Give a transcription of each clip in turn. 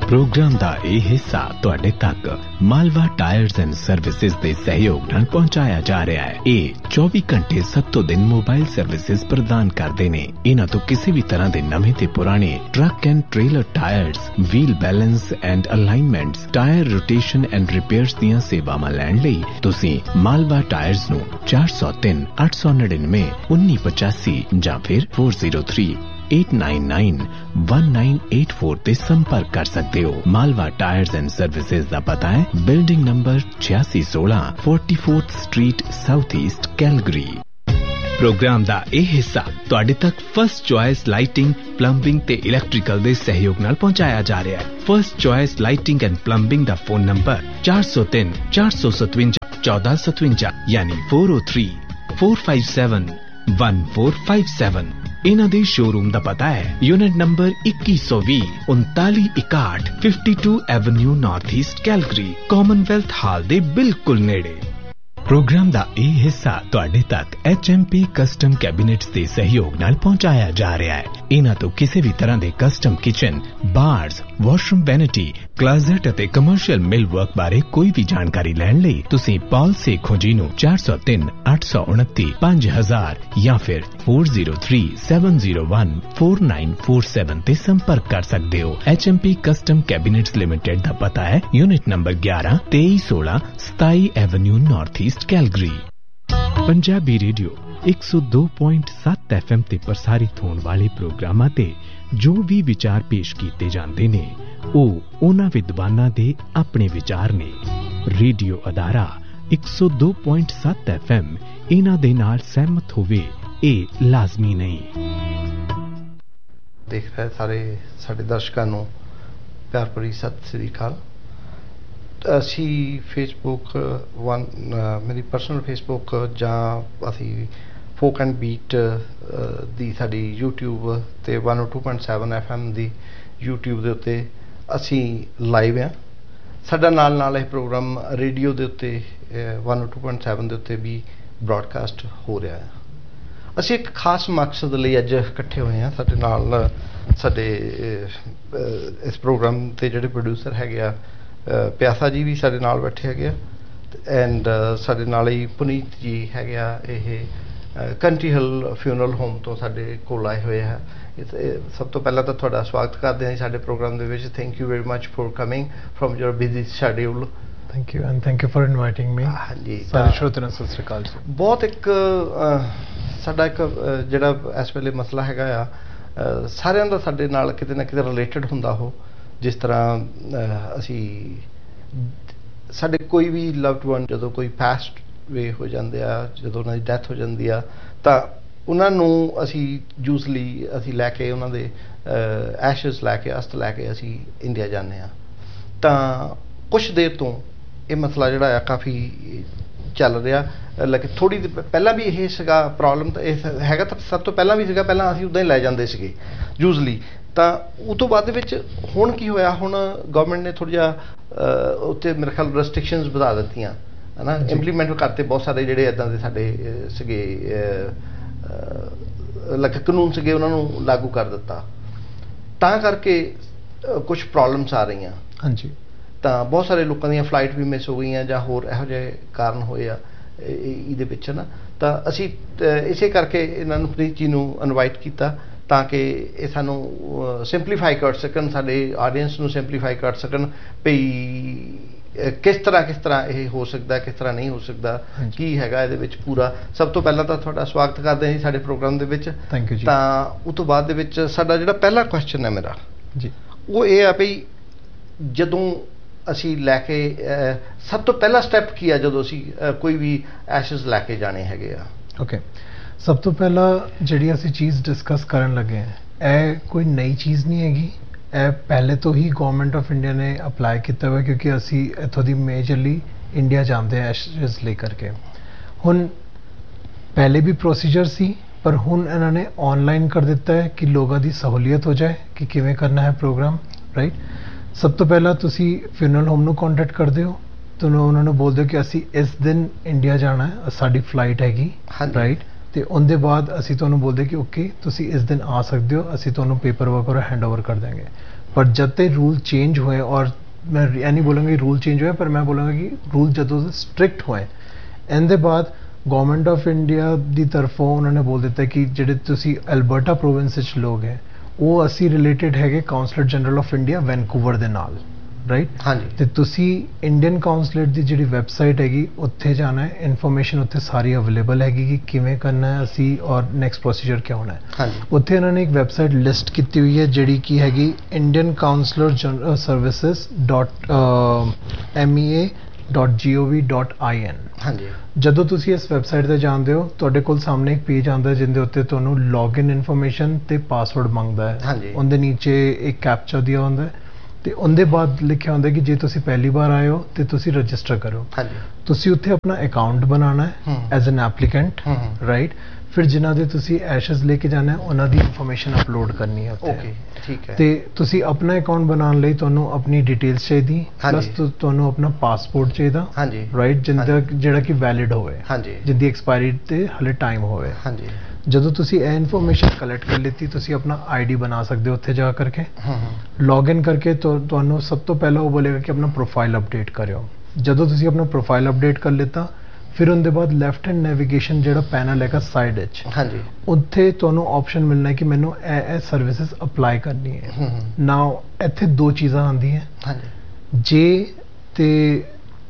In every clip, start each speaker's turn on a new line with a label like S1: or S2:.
S1: Programme का यह हिस्सा तुहाडे तक मालवा टायर्स एंड सर्विसेज के सहयोग नाल पहुंचाया जा रहा है। ये 24 घंटे 7 दिन मोबाइल सर्विसेज प्रदान करते हैं। इन्हां तो किसी भी तरह के नवे ते पुराने truck and trailer tyres, wheel balance and alignments, tyre rotation and repairs दीयां सेवावां लैण लई तुसीं मालवा टायर्स नूं 403 899 1985 जां फिर 403 899-1984 ते संपर्क कर सकते हो। मालवा टायर्स एंड सर्विसेज का पता है building number 8616 44th street south east Calgary. Programme का यह हिस्सा तुहाडे तक फर्स्ट चॉइस लाइटिंग, प्लंबिंग ते इलैक्ट्रिकल दे सहयोग नाल पहुंचाया जा रहा है। First choice lighting and plumbing का फोन नंबर 403 457 1457 यानी 403 457 1457। इन्हां दे शोरूम दा पता है unit number 2120 3961 52 Avenue north east Calgary, Commonwealth हाल दे बिल्कुल नेड़े। प्रोग्राम का यह हिस्सा तुहाडे तक HMP कस्टम कैबिनेट्स के सहयोग नाल पहुंचाया जा रहा है। इन्हां तो किसी भी तरह के custom kitchen, bars, washroom vanity, closet अते कमर्शियल मिल वर्क बारे कोई भी जानकारी लैण लई तुसीं पॉल सेखों जी नूं 403 829 5000 या फिर 403 701 4947 ते संपर्क कर सकते हो। HMP कस्टम कैबिनेट्स लिमिटेड का पता है unit number 11 2316 27 Avenue north east Calgary. Punjabi radio 102.7 FM ते प्रसारित होने वाले प्रोग्रामां ते जो भी विचार पेश किए जाते ने ਉਹ ਉਹਨਾਂ ਵਿਦਵਾਨਾਂ ਦੇ ਆਪਣੇ ਵਿਚਾਰ ਨੇ। ਰੇਡੀਓ ਅਦਾਰਾ 102.7 FM ਇਹਨਾਂ ਦੇ ਨਾਲ ਸਹਿਮਤ ਹੋਵੇ ਇਹ ਲਾਜ਼ਮੀ ਨਹੀਂ।
S2: ਦੇਖ ਰਹੇ ਸਾਰੇ ਸਾਡੇ ਦਰਸ਼ਕਾਂ ਨੂੰ ਪਿਆਰ ਭਰੀ ਸਤਿ ਸ੍ਰੀ ਅਕਾਲ। ਅਸੀਂ ਫੇਸਬੁੱਕ ਮੇਰੀ ਪਰਸਨਲ ਫੇਸਬੁੱਕ ਜਾਂ ਅਸੀਂ ਫੋਕ ਐਂਡ ਬੀਟ ਦੀ ਸਾਡੀ YouTube ਤੇ 102.7 FM ਦੀ YouTube ਦੇ ਉੱਤੇ ਅਸੀਂ ਲਾਈਵ ਆ। ਸਾਡਾ ਨਾਲ ਨਾਲ ਇਹ ਪ੍ਰੋਗਰਾਮ ਰੇਡੀਓ ਦੇ ਉੱਤੇ 102.7 ਦੇ ਉੱਤੇ ਵੀ ਬ੍ਰੌਡਕਾਸਟ ਹੋ ਰਿਹਾ ਹੈ। ਅਸੀਂ ਇੱਕ ਖਾਸ ਮਕਸਦ ਲਈ ਅੱਜ ਇਕੱਠੇ ਹੋਏ ਹਾਂ। ਸਾਡੇ ਨਾਲ ਸਾਡੇ ਇਸ ਪ੍ਰੋਗਰਾਮ ਦੇ ਜਿਹੜੇ ਪ੍ਰੋਡਿਊਸਰ ਹੈਗੇ ਆ ਪਿਆਸਾ ਜੀ ਵੀ ਸਾਡੇ ਨਾਲ ਬੈਠੇ ਹੈਗੇ ਆ ਐਂਡ ਸਾਡੇ ਨਾਲ ਹੀ ਪੁਨੀਤ ਜੀ ਹੈਗੇ ਆ। ਇਹ ਕੰਟਰੀ ਹਿੱਲ ਫਿਊਨਰਲ ਹੋਮ ਤੋਂ ਸਾਡੇ ਕੋਲ ਆਏ ਹੋਏ ਆ। ਸਭ ਤੋਂ ਪਹਿਲਾਂ ਤਾਂ ਤੁਹਾਡਾ ਸਵਾਗਤ ਕਰਦੇ ਹਾਂ ਸਾਡੇ ਪ੍ਰੋਗਰਾਮ ਦੇ ਵਿੱਚ। Thank you very much for coming from your busy schedule.
S3: Thank you and thank you for inviting ਮੀ।
S2: ਹਾਂਜੀ
S3: ਸਾਰੇ ਸਰੋਤਿਆਂ ਨੂੰ ਸਤਿ ਸ਼੍ਰੀ ਅਕਾਲ ਜੀ। ਬਹੁਤ
S2: ਇੱਕ ਸਾਡਾ ਇੱਕ ਜਿਹੜਾ ਇਸ ਵੇਲੇ ਮਸਲਾ ਹੈਗਾ ਆ ਸਾਰਿਆਂ ਦਾ ਸਾਡੇ ਨਾਲ ਕਿਤੇ ਨਾ ਕਿਤੇ ਰਿਲੇਟਡ ਹੁੰਦਾ ਹੋ। ਜਿਸ ਤਰ੍ਹਾਂ ਅਸੀਂ ਸਾਡੇ ਕੋਈ ਵੀ ਲਵਡ ਵਨ ਜਦੋਂ ਕੋਈ ਪਾਸਟ ਵੇ ਹੋ ਜਾਂਦੇ ਆ, ਜਦੋਂ ਉਹਨਾਂ ਦੀ ਡੈਥ ਹੋ ਜਾਂਦੀ ਆ ਤਾਂ ਉਹਨਾਂ ਨੂੰ ਅਸੀਂ ਯੂਜ਼ਲੀ ਅਸੀਂ ਲੈ ਕੇ ਉਹਨਾਂ ਦੇ ਐਸ਼ਜ਼ ਲੈ ਕੇ ਅਸਥ ਲੈ ਕੇ ਅਸੀਂ ਇੰਡੀਆ ਜਾਂਦੇ ਹਾਂ। ਤਾਂ ਕੁਛ ਦੇਰ ਤੋਂ ਇਹ ਮਸਲਾ ਜਿਹੜਾ ਆ ਕਾਫੀ ਚੱਲ ਰਿਹਾ। ਲੇਕਿਨ ਥੋੜ੍ਹੀ ਪਹਿਲਾਂ ਵੀ ਇਹ ਸੀਗਾ ਪ੍ਰੋਬਲਮ ਤਾਂ ਇਹ ਹੈਗਾ ਤਾਂ ਸਭ ਤੋਂ ਪਹਿਲਾਂ ਵੀ ਸੀਗਾ। ਪਹਿਲਾਂ ਅਸੀਂ ਉੱਦਾਂ ਹੀ ਲੈ ਜਾਂਦੇ ਸੀਗੇ ਯੂਜ਼ਲੀ। ਤਾਂ ਉਹ ਤੋਂ ਬਾਅਦ ਵਿੱਚ ਹੁਣ ਕੀ ਹੋਇਆ, ਹੁਣ ਗਵਰਨਮੈਂਟ ਨੇ ਥੋੜ੍ਹਾ ਜਿਹਾ ਉੱਤੇ ਮੇਰੇ ਖਿਆਲ ਰੈਸਟ੍ਰਿਕਸ਼ਨਸ ਵਧਾ ਦਿੱਤੀਆਂ ਹੈ ਨਾ, ਇੰਪਲੀਮੈਂਟ ਕਰਤੇ ਬਹੁਤ ਸਾਰੇ ਜਿਹੜੇ ਇੱਦਾਂ ਦੇ ਸਾਡੇ ਸੀਗੇ ਕਾਨੂੰਨ ਸੀਗੇ ਉਹਨਾਂ ਨੂੰ ਲਾਗੂ ਕਰ ਦਿੱਤਾ। ਤਾਂ ਕਰਕੇ ਕੁਛ ਪ੍ਰੋਬਲਮਸ ਆ ਰਹੀਆਂ।
S3: ਹਾਂਜੀ
S2: ਤਾਂ ਬਹੁਤ ਸਾਰੇ ਲੋਕਾਂ ਦੀਆਂ ਫਲਾਈਟ ਵੀ ਮਿਸ ਹੋ ਗਈਆਂ ਜਾਂ ਹੋਰ ਇਹੋ ਜਿਹੇ ਕਾਰਨ ਹੋਏ ਆ ਇਹਦੇ ਵਿੱਚ ਨਾ। ਤਾਂ ਅਸੀਂ ਇਸੇ ਕਰਕੇ ਇਹਨਾਂ ਨੂੰ ਪ੍ਰੀਤ ਜੀ ਨੂੰ ਇਨਵਾਈਟ ਕੀਤਾ ਤਾਂ ਕਿ ਇਹ ਸਾਨੂੰ ਸਿੰਪਲੀਫਾਈ ਕਰ ਸਕਣ, ਸਾਡੇ ਆਡੀਅנס ਨੂੰ ਸਿੰਪਲੀਫਾਈ ਕਰ ਸਕਣ ਵੀ ਕਿਸ ਤਰ੍ਹਾਂ ਇਹ ਹੋ ਸਕਦਾ, ਕਿਸ ਤਰ੍ਹਾਂ ਨਹੀਂ ਹੋ ਸਕਦਾ, ਕੀ ਹੈਗਾ ਇਹਦੇ ਵਿੱਚ ਪੂਰਾ। ਸਭ ਤੋਂ ਪਹਿਲਾਂ ਤਾਂ ਤੁਹਾਡਾ ਸਵਾਗਤ ਕਰਦੇ ਹਾਂ ਜੀ ਸਾਡੇ ਪ੍ਰੋਗਰਾਮ ਦੇ ਵਿੱਚ।
S3: ਥੈਂਕ ਯੂ ਜੀ। ਤਾਂ
S2: ਉਹ ਤੋਂ ਬਾਅਦ ਦੇ ਵਿੱਚ ਸਾਡਾ ਜਿਹੜਾ ਪਹਿਲਾ ਕੁਐਸਚਨ ਹੈ ਮੇਰਾ
S3: ਜੀ ਉਹ
S2: ਇਹ ਆ ਵੀ ਜਦੋਂ ਅਸੀਂ ਲੈ ਕੇ ਸਭ ਤੋਂ ਪਹਿਲਾ ਸਟੈਪ ਕੀ ਆ ਜਦੋਂ ਅਸੀਂ ਕੋਈ ਵੀ ਐਸ਼ਜ਼ ਲੈ ਕੇ ਜਾਣੇ ਹੈਗੇ ਆ?
S3: ਓਕੇ, ਸਭ ਤੋਂ ਪਹਿਲਾਂ ਜਿਹੜੀ ਅਸੀਂ ਚੀਜ਼ ਡਿਸਕਸ ਕਰਨ ਲੱਗੇ ਹਾਂ ਇਹ ਕੋਈ ਨਈ ਚੀਜ਼ ਨਹੀਂ ਹੈਗੀ। ਇਹ ਪਹਿਲੇ ਤੋਂ ਹੀ ਗਵਰਨਮੈਂਟ ਆਫ ਇੰਡੀਆ ਨੇ ਅਪਲਾਈ ਕੀਤਾ ਹੋਇਆ ਕਿਉਂਕਿ ਅਸੀਂ ਇੱਥੋਂ ਦੀ ਮੇਜਰਲੀ ਇੰਡੀਆ ਜਾਂਦੇ ਹਾਂ ਐਸ਼ਜ਼ ਲੈ ਕਰਕੇ। ਹੁਣ ਪਹਿਲੇ ਵੀ ਪ੍ਰੋਸੀਜਰ ਸੀ ਪਰ ਹੁਣ ਇਹਨਾਂ ਨੇ ਆਨਲਾਈਨ ਕਰ ਦਿੱਤਾ ਹੈ ਕਿ ਲੋਕਾਂ ਦੀ ਸਹੂਲੀਅਤ ਹੋ ਜਾਏ ਕਿ ਕਿਵੇਂ ਕਰਨਾ ਹੈ ਪ੍ਰੋਗਰਾਮ, ਰਾਈਟ। ਸਭ ਤੋਂ ਪਹਿਲਾਂ ਤੁਸੀਂ ਫਿਊਨਰਲ ਹੋਮ ਨੂੰ ਕੰਟੈਕਟ ਕਰਦੇ ਹੋ, ਤੁਹਾਨੂੰ ਉਹਨਾਂ ਨੂੰ ਬੋਲਦੇ ਹੋ ਕਿ ਅਸੀਂ ਇਸ ਦਿਨ ਇੰਡੀਆ ਜਾਣਾ ਹੈ, ਸਾਡੀ ਫਲਾਈਟ ਹੈਗੀ, ਰਾਈਟ। ਤੇ ਉਹਦੇ ਬਾਅਦ ਅਸੀਂ ਤੁਹਾਨੂੰ ਬੋਲਦੇ ਕਿ ਓਕੇ ਤੁਸੀਂ ਇਸ ਦਿਨ ਆ ਸਕਦੇ ਹੋ, ਅਸੀਂ ਤੁਹਾਨੂੰ ਪੇਪਰ ਵਰਕ ਔਰ ਹੈਂਡ ਓਵਰ ਕਰ ਦਾਂਗੇ। पर जब तक रूल चेंज हुए, और मैं ये नहीं बोलूँगा कि रूल चेंज हुए, पर मैं बोलूँगा कि रूल ਜਦੋਂ स्ट्रिक्ट ਹੋਏ ਇਹਦੇ ਬਾਅਦ ਗਵਰਨਮੈਂਟ ਆਫ ਇੰਡੀਆ ਦੀ ਤਰਫੋਂ ਉਹਨਾਂ ਨੇ ਬੋਲ ਦਿੱਤਾ ਕਿ ਜਿਹੜੇ ਤੁਸੀਂ ਐਲਬਰਟਾ ਪ੍ਰੋਵਿੰਸ ਵਿੱਚ ਲੋਕ ਹੈ ਉਹ ਅਸੀਂ ਰਿਲੇਟਡ ਹੈਗੇ consulate general of India Vancouver ਦੇ ਨਾਲ, ਰਾਈਟ?
S2: ਹਾਂਜੀ।
S3: ਤੇ ਤੁਸੀਂ ਇੰਡੀਅਨ ਕਾਉਂਸਲੇਟ ਦੀ ਜਿਹੜੀ ਵੈਬਸਾਈਟ ਹੈਗੀ ਉੱਥੇ ਜਾਣਾ ਹੈ, ਇਨਫੋਰਮੇਸ਼ਨ ਉੱਥੇ ਸਾਰੀ ਅਵੇਲੇਬਲ ਹੈਗੀ ਕਿ ਕਿਵੇਂ ਕਰਨਾ ਹੈ ਅਸੀਂ ਔਰ ਨੈਕਸਟ ਪ੍ਰੋਸੀਜਰ ਕੀ ਹੋਣਾ ਹੈ।
S2: ਹਾਂਜੀ।
S3: ਉੱਥੇ ਇਹਨਾਂ ਨੇ ਇੱਕ ਵੈਬਸਾਈਟ ਲਿਸਟ ਕੀਤੀ ਹੋਈ ਹੈ ਜਿਹੜੀ ਕੀ ਹੈਗੀ ਇੰਡੀਅਨ ਕਾਉਂਸਲਰ ਸਰਵਿਸਿਜ਼ .mea.gov.in।
S2: ਹਾਂਜੀ।
S3: ਜਦੋਂ ਤੁਸੀਂ ਇਸ ਵੈਬਸਾਈਟ ਤੇ ਜਾਂਦੇ ਹੋ ਤੁਹਾਡੇ ਕੋਲ ਸਾਹਮਣੇ ਇੱਕ ਪੇਜ ਆਉਂਦਾ ਜਿਹਦੇ ਉੱਤੇ ਤੁਹਾਨੂੰ ਲੌਗਇਨ ਇਨਫੋਰਮੇਸ਼ਨ ਤੇ ਪਾਸਵਰਡ ਮੰਗਦਾ ਹੈ।
S2: ਹਾਂਜੀ।
S3: ਉਹਦੇ ਨੀਚੇ ਇੱਕ ਕੈਪਚਾ ਦਿਆ ਹੁੰਦਾ ਹੈ ਤੇ ਉਹਦੇ ਬਾਅਦ ਲਿਖਿਆ ਹੁੰਦਾ ਕਿ ਜੇ ਤੁਸੀਂ ਪਹਿਲੀ ਵਾਰ ਆਏ ਹੋ ਤੇ ਤੁਸੀਂ ਰਜਿਸਟਰ ਕਰੋ।
S2: ਹਾਂਜੀ।
S3: ਤੁਸੀਂ ਉੱਥੇ ਆਪਣਾ ਅਕਾਊਂਟ ਬਣਾਉਣਾ ਹੈ ਐਜ਼ ਐਨ ਐਪਲੀਕੈਂਟ, ਰਾਈਟ? ਫਿਰ ਜਿਨ੍ਹਾਂ ਦੇ ਤੁਸੀਂ ਐਸ਼ਜ਼ ਲੈ ਕੇ ਜਾਣਾ ਹੈ ਉਹਨਾਂ ਦੀ ਇਨਫੋਰਮੇਸ਼ਨ ਅਪਲੋਡ ਕਰਨੀ ਹੈ ਉੱਥੇ।
S2: ਓਕੇ, ਠੀਕ ਹੈ।
S3: ਤੇ ਤੁਸੀਂ ਆਪਣਾ ਅਕਾਊਂਟ ਬਣਾਉਣ ਲਈ ਤੁਹਾਨੂੰ ਆਪਣੀ ਡਿਟੇਲਸ ਚਾਹੀਦੀ, ਪਲੱਸ ਤੁਹਾਨੂੰ ਆਪਣਾ ਪਾਸਪੋਰਟ ਚਾਹੀਦਾ,
S2: ਹਾਂਜੀ,
S3: ਰਾਈਟ? ਜਿਹੜਾ ਕਿ ਵੈਲਿਡ ਹੋਵੇ,
S2: ਹਾਂਜੀ,
S3: ਜਿੰਦੀ ਐਕਸਪਾਇਰੀ ਤੇ ਹਲੇ ਟਾਈਮ ਹੋਵੇ।
S2: ਹਾਂਜੀ।
S3: ਜਦੋਂ ਤੁਸੀਂ ਇਹ ਇਨਫੋਰਮੇਸ਼ਨ ਕਲੈਕਟ ਕਰ ਲਿੱਤੀ ਤੁਸੀਂ ਆਪਣਾ ਆਈਡੀ ਬਣਾ ਸਕਦੇ ਹੋ ਉੱਥੇ ਜਾ ਕਰਕੇ। ਲੌਗਇਨ ਕਰਕੇ ਤੁਹਾਨੂੰ ਸਭ ਤੋਂ ਪਹਿਲਾਂ ਉਹ ਬੋਲੇਗਾ ਕਿ ਆਪਣਾ ਪ੍ਰੋਫਾਈਲ ਅਪਡੇਟ ਕਰਿਓ। ਜਦੋਂ ਤੁਸੀਂ ਆਪਣਾ ਪ੍ਰੋਫਾਈਲ ਅਪਡੇਟ ਕਰ ਲਿੱਤਾ ਫਿਰ ਉਹਦੇ ਬਾਅਦ ਲੈਫਟ ਹੈਂਡ ਨੈਵੀਗੇਸ਼ਨ ਜਿਹੜਾ ਪੈਨਲ ਹੈਗਾ ਸਾਈਡ ਵਿੱਚ, ਹਾਂਜੀ, ਉੱਥੇ ਤੁਹਾਨੂੰ ਆਪਸ਼ਨ ਮਿਲਣਾ ਹੈ ਕਿ ਮੈਨੂੰ ਇਹ ਸਰਵਿਸਿਜ਼ ਅਪਲਾਈ ਕਰਨੀ ਹੈ। ਨਾਓ ਇੱਥੇ ਦੋ ਚੀਜ਼ਾਂ ਆਉਂਦੀਆਂ, ਹਾਂਜੀ, ਜੇ ਤੇ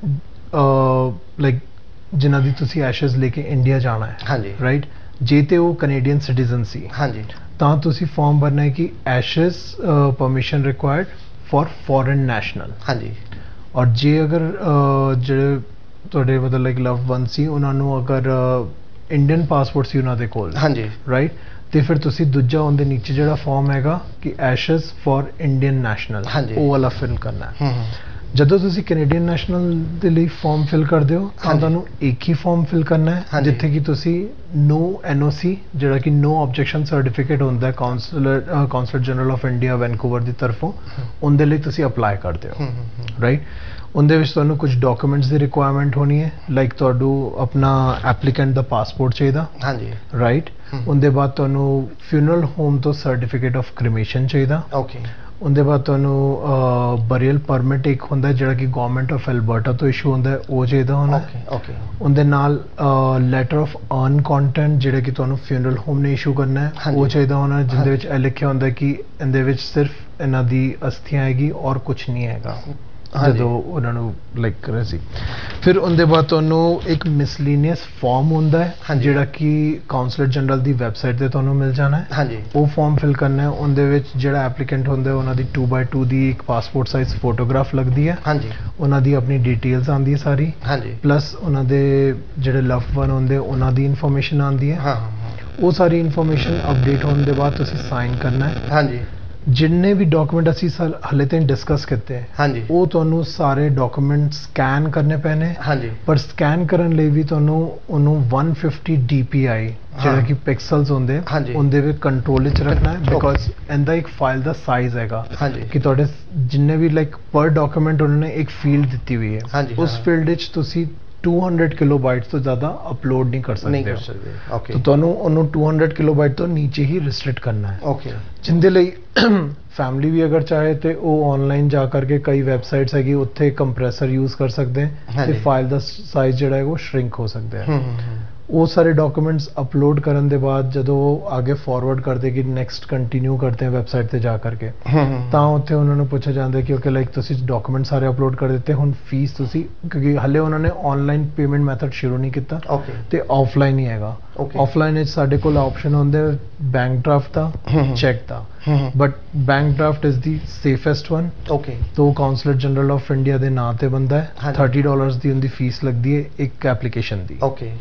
S3: ਲਾਈਕ ਜਿਨ੍ਹਾਂ ਦੀ ਤੁਸੀਂ ਐਸ਼ਜ਼ ਲੈ ਕੇ ਇੰਡੀਆ ਜਾਣਾ ਹੈ, ਹਾਂਜੀ, ਰਾਈਟ? ਜੇ ਤੇ ਉਹ ਕੈਨੇਡੀਅਨ ਸਿਟੀਜ਼ਨ ਸੀ, ਹਾਂਜੀ, ਤਾਂ ਤੁਸੀਂ ਫਾਰਮ ਭਰਨਾ ਹੈ ਕਿ ਐਸ਼ਜ਼ permission required for foreign national, ਹਾਂਜੀ। ਔਰ ਜੇ ਅਗਰ ਜਿਹੜੇ ਤੁਹਾਡੇ ਮਤਲਬ ਲਾਈਕ ਲਵ ਵਨ ਸੀ ਉਹਨਾਂ ਨੂੰ ਅਗਰ ਇੰਡੀਅਨ ਪਾਸਪੋਰਟ ਸੀ ਉਹਨਾਂ ਦੇ ਕੋਲ, ਹਾਂਜੀ, ਰਾਈਟ? ਤੇ ਫਿਰ ਤੁਸੀਂ ਦੂਜਾ ਉਹਦੇ ਨੀਚੇ ਜਿਹੜਾ ਫਾਰਮ ਹੈਗਾ ਕਿ ਐਸ਼ਜ਼ ਫॉर ਇੰਡੀਅਨ ਨੈਸ਼ਨਲ, ਉਹ ਵਾਲਾ ਫਿਲ ਕਰਨਾ ਹੈ। ਜਦੋਂ ਤੁਸੀਂ ਕੈਨੇਡੀਅਨ ਨੈਸ਼ਨਲ ਦੇ ਲਈ ਫਾਰਮ ਫਿਲ ਕਰਦੇ ਹੋ ਤਾਂ ਤੁਹਾਨੂੰ ਇੱਕ ਹੀ ਫਾਰਮ ਫਿਲ ਕਰਨਾ ਹੈ ਜਿੱਥੇ ਕਿ ਤੁਸੀਂ ਨੋ NOC ਜਿਹੜਾ ਕਿ ਨੋ ਆਬਜੈਕਸ਼ਨ ਸਰਟੀਫਿਕੇਟ ਹੁੰਦਾ ਹੈ consulate general of India Vancouver ਦੀ ਤਰਫੋਂ, ਉਹਦੇ ਲਈ ਤੁਸੀਂ ਅਪਲਾਈ ਕਰਦੇ ਹੋ, ਰਾਈਟ? ਉਹਦੇ ਵਿੱਚ ਤੁਹਾਨੂੰ ਕੁਝ ਡਾਕੂਮੈਂਟਸ ਦੀ ਰਿਕੁਆਇਰਮੈਂਟ ਹੋਣੀ ਹੈ, ਲਾਈਕ ਤੁਹਾਨੂੰ ਆਪਣਾ ਐਪਲੀਕੈਂਟ ਦਾ ਪਾਸਪੋਰਟ ਚਾਹੀਦਾ, ਹਾਂਜੀ, ਰਾਈਟ? ਉਹਦੇ ਬਾਅਦ ਤੁਹਾਨੂੰ ਫਿਊਨਰਲ ਹੋਮ ਤੋਂ ਸਰਟੀਫਿਕੇਟ ਆਫ ਕ੍ਰਿਮੇਸ਼ਨ ਚਾਹੀਦਾ, ਓਕੇ। ਉਹਦੇ ਬਾਅਦ ਤੁਹਾਨੂੰ ਬਰੀਅਲ ਪਰਮਿਟ ਇੱਕ ਹੁੰਦਾ ਜਿਹੜਾ ਕਿ ਗਵਰਨਮੈਂਟ ਆਫ ਐਲਬਰਟਾ ਤੋਂ ਇਸ਼ੂ ਹੁੰਦਾ ਹੈ, ਉਹ ਚਾਹੀਦਾ ਹੋਣਾ, ਓਕੇ। ਉਹਦੇ ਨਾਲ ਲੈਟਰ ਆਫ ਅਰਨ ਕੰਟੈਂਟ ਜਿਹੜਾ ਕਿ ਤੁਹਾਨੂੰ ਫਿਊਨਰਲ ਹੋਮ ਨੇ ਇਸ਼ੂ ਕਰਨਾ ਹੈ, ਉਹ ਚਾਹੀਦਾ ਹੋਣਾ, ਜਿਹਦੇ ਵਿੱਚ ਇਹ ਲਿਖਿਆ ਹੁੰਦਾ ਕਿ ਇਹਦੇ ਵਿੱਚ ਸਿਰਫ ਇਹਨਾਂ ਦੀ ਅਸਥੀਆਂ ਹੈਗੀ ਔਰ ਕੁਝ ਨਹੀਂ ਹੈਗਾ ਜਦੋਂ ਉਹਨਾਂ ਨੂੰ ਲਾਈਕ ਕਰਿਆ ਸੀ। ਫਿਰ ਉਹਦੇ ਬਾਅਦ ਤੁਹਾਨੂੰ ਇੱਕ ਮਿਸਲੀਨੀਅਸ ਫਾਰਮ ਹੁੰਦਾ ਹੈ ਜਿਹੜਾ ਕਿ ਕਾਉਂਸਲੇਟ ਜਨਰਲ ਦੀ ਵੈਬਸਾਈਟ ਤੇ ਤੁਹਾਨੂੰ ਮਿਲ ਜਾਣਾ ਹੈ, ਹਾਂਜੀ। ਉਹ ਫਾਰਮ ਫਿਲ ਕਰਨਾ ਹੈ। ਉਹਦੇ ਵਿੱਚ ਜਿਹੜਾ ਐਪਲੀਕੈਂਟ ਹੁੰਦਾ ਉਹਨਾਂ ਦੀ 2x2 ਦੀ ਇੱਕ ਪਾਸਪੋਰਟ ਸਾਈਜ਼ ਫੋਟੋਗ੍ਰਾਫ ਲੱਗਦੀ ਹੈ, ਹਾਂਜੀ। ਉਹਨਾਂ ਦੀ ਆਪਣੀ ਡਿਟੇਲਸ ਆਉਂਦੀ ਹੈ ਸਾਰੀ, ਹਾਂਜੀ, ਪਲੱਸ ਉਹਨਾਂ ਦੇ ਜਿਹੜੇ ਲਵ ਵਨ ਹੁੰਦੇ ਉਹਨਾਂ ਦੀ ਇਨਫੋਰਮੇਸ਼ਨ ਆਉਂਦੀ ਹੈ, ਉਹ ਸਾਰੀ ਇਨਫੋਰਮੇਸ਼ਨ ਅਪਡੇਟ ਹੋਣ ਦੇ ਬਾਅਦ ਤੁਸੀਂ ਸਾਈਨ ਕਰਨਾ ਹੈ, ਹਾਂਜੀ। ਜਿੰਨੇ ਵੀ ਡਾਕੂਮੈਂਟ ਅਸੀਂ ਹਾਲੇ ਤੱਕ ਡਿਸਕਸ ਕੀਤੇ ਹੈ, ਹਾਂਜੀ, ਉਹ ਤੁਹਾਨੂੰ ਸਾਰੇ ਡਾਕੂਮੈਂਟ ਸਕੈਨ ਕਰਨੇ ਪੈਣੇ, ਹਾਂਜੀ। ਪਰ ਸਕੈਨ ਕਰਨ ਲਈ ਵੀ ਤੁਹਾਨੂੰ ਉਹਨੂੰ 150 DPI ਜਿਹੜਾ ਕਿ ਪਿਕਸਲਸ ਹੁੰਦੇ ਉਹਦੇ ਵਿੱਚ ਕੰਟਰੋਲ ਵਿੱਚ ਰੱਖਣਾ ਹੈ, ਬਿਕੋਜ਼ ਇਹਦਾ ਇੱਕ ਫਾਈਲ ਦਾ ਸਾਈਜ਼ ਹੈਗਾ, ਹਾਂਜੀ, ਕਿ ਤੁਹਾਡੇ ਜਿੰਨੇ ਵੀ ਲਾਈਕ ਪਰ ਡਾਕੂਮੈਂਟ ਉਹਨਾਂ ਨੇ ਇੱਕ ਫੀਲਡ ਦਿੱਤੀ ਹੋਈ ਹੈ, ਹਾਂਜੀ, ਉਸ ਫੀਲਡ ਵਿੱਚ ਤੁਸੀਂ 200 ਕਿਲੋਬਾਈਟ ਤੋਂ ਜ਼ਿਆਦਾ ਅਪਲੋਡ ਨਹੀਂ ਕਰ ਸਕਦੇ, ਓਕੇ। ਤਾਂ ਤੁਹਾਨੂੰ ਉਹਨੂੰ 200 ਕਿਲੋਬਾਈਟ ਤੋਂ ਨੀਚੇ ਹੀ ਰਿਸਟ੍ਰਿਕਟ ਕਰਨਾ ਹੈ, ਓਕੇ। ਜਿੰਦੇ ਲਈ ਫੈਮਿਲੀ ਵੀ ਅਗਰ ਚਾਹੇ ਤੇ ਉਹ ਆਨਲਾਈਨ ਜਾ ਕਰਕੇ ਕਈ ਵੈਬਸਾਈਟਸ ਹੈਗੀ ਉੱਥੇ ਕੰਪਰੈਸਰ ਯੂਜ਼ ਕਰ ਸਕਦੇ ਹੈ ਤੇ ਫਾਈਲ ਦਾ ਸਾਈਜ਼ ਜਿਹੜਾ ਹੈ ਉਹ ਸ਼ਰਿੰਕ ਹੋ ਸਕਦਾ ਹੈ। ਉਹ ਸਾਰੇ ਡਾਕੂਮੈਂਟਸ ਅਪਲੋਡ ਕਰਨ ਦੇ ਬਾਅਦ ਜਦੋਂ ਉਹ ਆਗੇ ਫਾਰਵਰਡ ਕਰਦੇ ਕਿ ਨੈਕਸਟ ਕੰਟੀਨਿਊ ਕਰਦੇ ਹੈ ਵੈਬਸਾਈਟ ਤੇ ਜਾ ਕਰਕੇ, ਤਾਂ ਉੱਥੇ ਉਹਨਾਂ ਨੂੰ ਪੁੱਛਿਆ ਜਾਂਦਾ ਕਿ ਓਕੇ ਲਾਈਕ ਤੁਸੀਂ ਡਾਕੂਮੈਂਟ ਸਾਰੇ ਅਪਲੋਡ ਕਰ ਦਿੱਤੇ, ਹੁਣ ਫੀਸ ਤੁਸੀਂ, ਕਿਉਂਕਿ ਹਲੇ ਉਹਨਾਂ ਨੇ ਆਨਲਾਈਨ ਪੇਮੈਂਟ ਮੈਥਡ ਸ਼ੁਰੂ ਨਹੀਂ ਕੀਤਾ, ਓਕੇ, ਤੇ ਆਫਲਾਈਨ ਹੀ ਹੈਗਾ। ਆਫਲਾਈਨ ਵਿੱਚ ਸਾਡੇ ਕੋਲ ਆਪਸ਼ਨ ਹੁੰਦੇ bank draft the, check the, but bank draft is the safest one, okay. तो ਕਾਉਂਸਲੇਟ ਜਨਰਲ ਆਫ ਇੰਡੀਆ ਦੇ ਨਾਂ ਤੇ ਬੰਦਾ ਹੈ, $30 ਦੀ ਉਹਦੀ ਫੀਸ ਲੱਗਦੀ ਹੈ ਇੱਕ ਐਪਲੀਕੇਸ਼ਨ ਦੀ, ਓਕੇ।